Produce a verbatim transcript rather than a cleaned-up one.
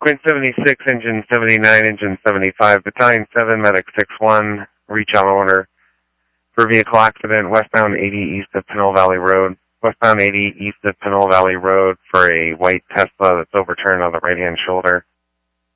Quint seventy-six, engine seventy-nine, engine seventy-five, battalion seven, medic six one, reach on order for vehicle accident, westbound eighty east of Pinole Valley Road. Westbound eighty east of Pinole Valley Road for a white Tesla that's overturned on the right-hand shoulder.